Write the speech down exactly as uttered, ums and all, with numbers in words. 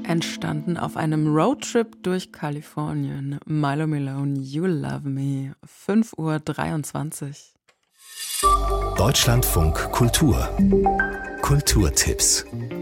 entstanden auf einem Roadtrip durch Kalifornien. Milo Malone, You Love Me, fünf Uhr dreiundzwanzig. Deutschlandfunk Kultur. Kulturtipps.